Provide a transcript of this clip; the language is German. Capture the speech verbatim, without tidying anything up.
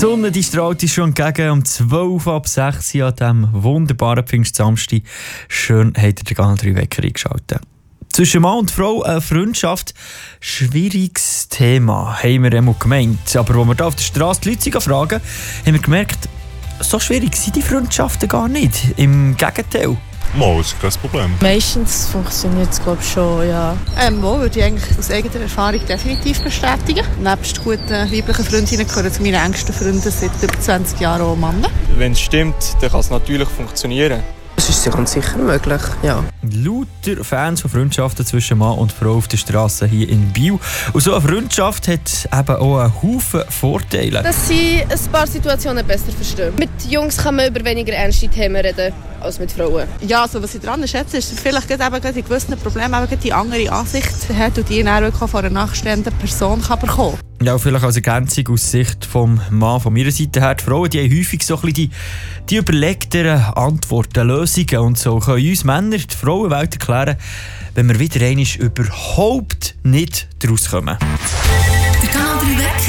Sonne die strahlt uns schon entgegen um zwölf ab sechs an diesem wunderbaren Pfingstsamstag. Schön habt ihr den ganzen drei Wecker eingeschaltet. Zwischen Mann und Frau eine Freundschaft. Schwieriges Thema, haben wir einmal gemeint. Aber als wir hier auf der Straße die Leute fragen, haben wir gemerkt, so schwierig sind die Freundschaften gar nicht. Im Gegenteil. Mal, ist kein Problem. Meistens funktioniert es, glaube ich, schon, ja. Ähm, wo würde ich eigentlich aus eigener Erfahrung definitiv bestätigen. Nebst guten weiblichen Freundinnen gehören zu meinen engsten Freunden seit über zwanzig Jahren auch Männer. Wenn es stimmt, dann kann es natürlich funktionieren. Das ist ja ganz sicher möglich, ja. Lauter Fans von Freundschaften zwischen Mann und Frau auf der Straße hier in Biel. Und so eine Freundschaft hat eben auch einen Haufen Vorteile. Dass sie ein paar Situationen besser verstehen. Mit Jungs kann man über weniger ernste Themen reden als mit Frauen. Ja, also was ich daran schätze, ist, dass vielleicht gerade eben gerade in gewissen Problemen eben die andere Ansicht hat und die dann wirklich von einer nachstehenden Person kann bekommen. Ja, vielleicht als Ergänzung aus Sicht vom Mann von meiner Seite her. Die Frauen die haben häufig so ein bisschen die, die überlegteren Antworten, Lösungen und so. Können uns Männer die Frauenwelt erklären, wenn wir wieder einmal überhaupt nicht daraus kommen. Der Kanal drei Wecker.